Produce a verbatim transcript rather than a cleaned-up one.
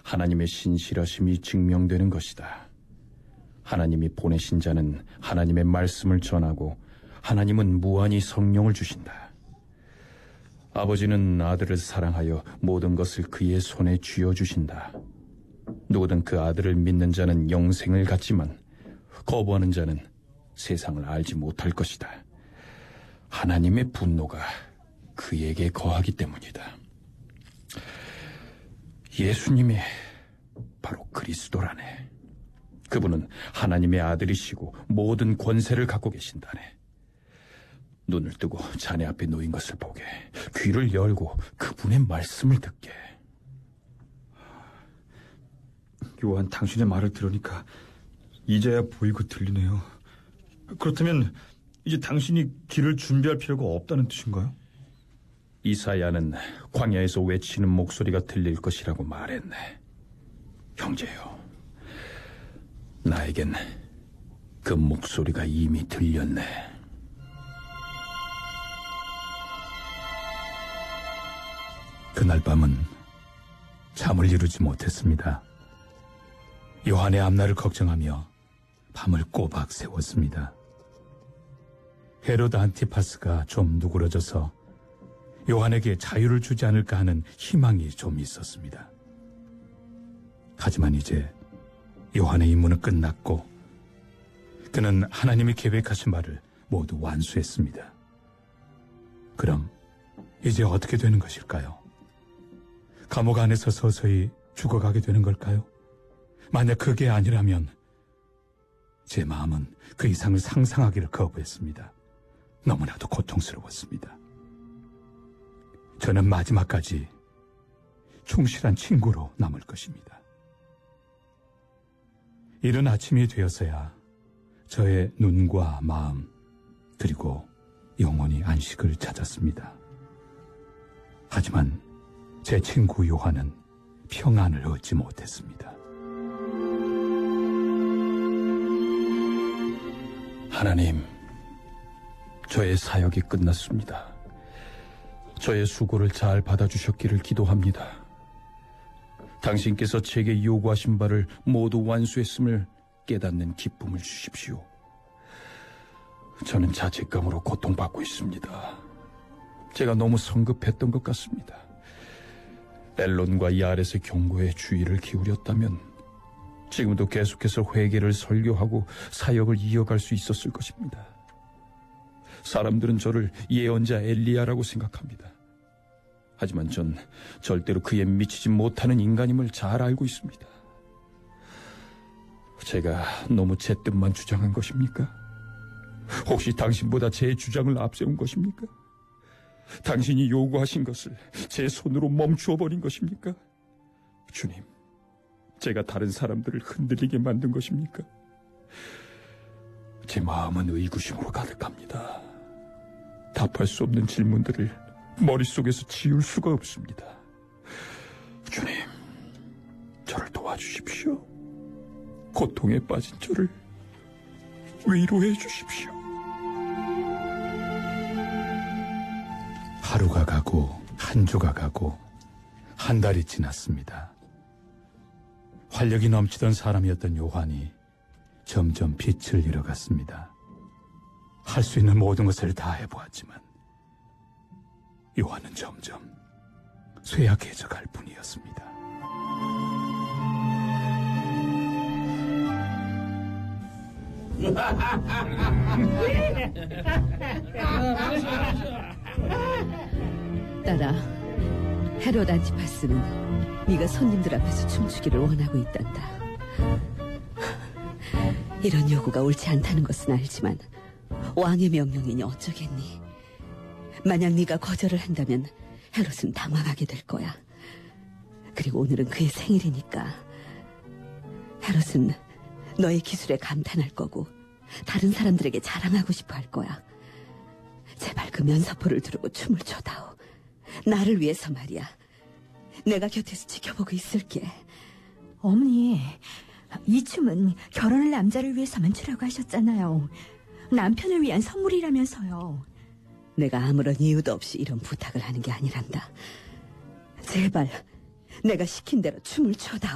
하나님의 신실하심이 증명되는 것이다. 하나님이 보내신 자는 하나님의 말씀을 전하고 하나님은 무한히 성령을 주신다. 아버지는 아들을 사랑하여 모든 것을 그의 손에 쥐어주신다. 누구든 그 아들을 믿는 자는 영생을 갖지만 거부하는 자는 세상을 알지 못할 것이다. 하나님의 분노가 그에게 거하기 때문이다. 예수님이 바로 그리스도라네. 그분은 하나님의 아들이시고 모든 권세를 갖고 계신다네. 눈을 뜨고 자네 앞에 놓인 것을 보게, 귀를 열고 그분의 말씀을 듣게. 요한, 당신의 말을 들으니까 이제야 보이고 들리네요. 그렇다면 이제 당신이 길을 준비할 필요가 없다는 뜻인가요? 이사야는 광야에서 외치는 목소리가 들릴 것이라고 말했네. 형제요, 나에겐 그 목소리가 이미 들렸네. 그날 밤은 잠을 이루지 못했습니다. 요한의 앞날을 걱정하며 밤을 꼬박 새웠습니다. 헤로드 안티파스가 좀 누그러져서 요한에게 자유를 주지 않을까 하는 희망이 좀 있었습니다. 하지만 이제 요한의 임무는 끝났고 그는 하나님이 계획하신 바를 모두 완수했습니다. 그럼 이제 어떻게 되는 것일까요? 감옥 안에서 서서히 죽어가게 되는 걸까요? 만약 그게 아니라면 제 마음은 그 이상을 상상하기를 거부했습니다. 너무나도 고통스러웠습니다. 저는 마지막까지 충실한 친구로 남을 것입니다. 이른 아침이 되어서야 저의 눈과 마음 그리고 영혼이 안식을 찾았습니다. 하지만 제 친구 요한은 평안을 얻지 못했습니다. 하나님, 저의 사역이 끝났습니다. 저의 수고를 잘 받아주셨기를 기도합니다. 당신께서 제게 요구하신 바를 모두 완수했음을 깨닫는 기쁨을 주십시오. 저는 자책감으로 고통받고 있습니다. 제가 너무 성급했던 것 같습니다. 엘론과 야렛의 경고에 주의를 기울였다면 지금도 계속해서 회개를 설교하고 사역을 이어갈 수 있었을 것입니다. 사람들은 저를 예언자 엘리야라고 생각합니다. 하지만 전 절대로 그에 미치지 못하는 인간임을 잘 알고 있습니다. 제가 너무 제 뜻만 주장한 것입니까? 혹시 당신보다 제 주장을 앞세운 것입니까? 당신이 요구하신 것을 제 손으로 멈추어 버린 것입니까? 주님, 제가 다른 사람들을 흔들리게 만든 것입니까? 제 마음은 의구심으로 가득합니다. 답할 수 없는 질문들을 머릿속에서 지울 수가 없습니다. 주님, 저를 도와주십시오. 고통에 빠진 저를 위로해 주십시오. 하루가 가고 한 주가 가고 한 달이 지났습니다. 활력이 넘치던 사람이었던 요한이 점점 빛을 잃어갔습니다. 할 수 있는 모든 것을 다 해보았지만 요한은 점점 쇠약해져 갈 뿐이었습니다. 딸아, 헤롯 안티파스는 네가 손님들 앞에서 춤추기를 원하고 있단다. 이런 요구가 옳지 않다는 것은 알지만 왕의 명령이니 어쩌겠니. 만약 네가 거절을 한다면 헤롯은 당황하게 될 거야. 그리고 오늘은 그의 생일이니까 헤롯은 너의 기술에 감탄할 거고 다른 사람들에게 자랑하고 싶어 할 거야. 제발 그 면사포를 두르고 춤을 춰다오. 나를 위해서 말이야. 내가 곁에서 지켜보고 있을게. 어머니, 이 춤은 결혼할 남자를 위해서만 추라고 하셨잖아요. 남편을 위한 선물이라면서요. 내가 아무런 이유도 없이 이런 부탁을 하는 게 아니란다. 제발 내가 시킨 대로 춤을 춰다오.